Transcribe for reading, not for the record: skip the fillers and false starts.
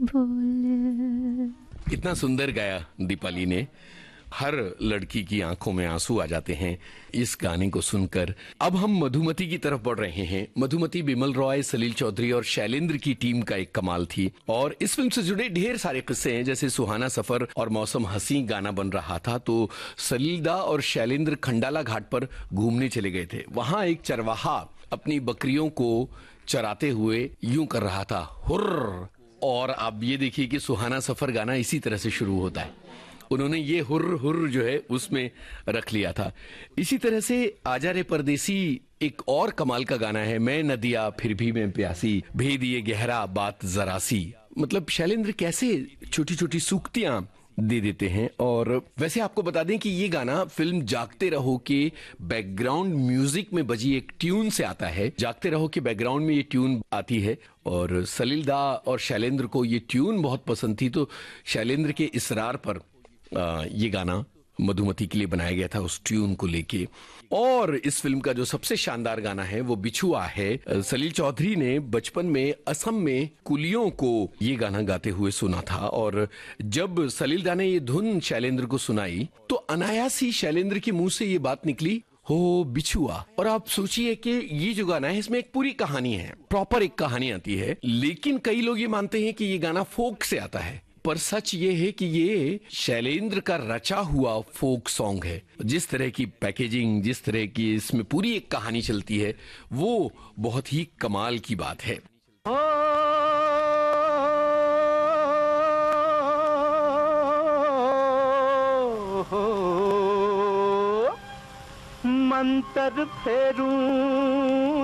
बोल। इतना सुंदर गाया दीपाली ने, हर लड़की की आंखों में आंसू आ जाते हैं इस गाने को सुनकर। अब हम मधुमती की तरफ बढ़ रहे हैं। मधुमती बिमल रॉय, सलील चौधरी और शैलेंद्र की टीम का एक कमाल थी, और इस फिल्म से जुड़े ढेर सारे किस्से हैं। जैसे सुहाना सफर और मौसम हसी गाना बन रहा था तो सलीलदा और शैलेंद्र खंडाला घाट पर घूमने चले गए थे। वहां एक चरवाहा अपनी बकरियों को चराते हुए यूं कर रहा था, हुर्र। और आप ये देखिए कि सुहाना सफर गाना इसी तरह से शुरू होता है। उन्होंने ये हुर्र हुर्र जो है उसमें रख लिया था। इसी तरह से आजा रे परदेसी एक और कमाल का गाना है, मैं नदिया फिर भी मैं प्यासी, भेद ये गहरा बात जरा सी। मतलब शैलेंद्र कैसे छोटी छोटी सूक्तियां दे देते हैं। और वैसे आपको बता दें कि ये गाना फिल्म जागते रहो के बैकग्राउंड म्यूजिक में बजी एक ट्यून से आता है। जागते रहो के बैकग्राउंड में ये ट्यून आती है और सलीलदा और शैलेंद्र को ये ट्यून बहुत पसंद थी, तो शैलेंद्र के इसरार पर ये गाना मधुमती के लिए बनाया गया था उस ट्यून को लेके। और इस फिल्म का जो सबसे शानदार गाना है वो बिछुआ है। सलील चौधरी ने बचपन में असम में कुलियों को ये गाना गाते हुए सुना था, और जब सलीलदा ने ये धुन शैलेंद्र को सुनाई तो अनायासी शैलेंद्र के मुंह से ये बात निकली, हो बिछुआ। और आप सोचिए कि ये जो गाना है इसमें एक पूरी कहानी है, प्रॉपर एक कहानी आती है। लेकिन कई लोग ये मानते हैं कि ये गाना फोक से आता है, पर सच ये है कि ये शैलेंद्र का रचा हुआ फोक सॉन्ग है। जिस तरह की पैकेजिंग, जिस तरह की इसमें पूरी एक कहानी चलती है, वो बहुत ही कमाल की बात है। मंतर फेरूं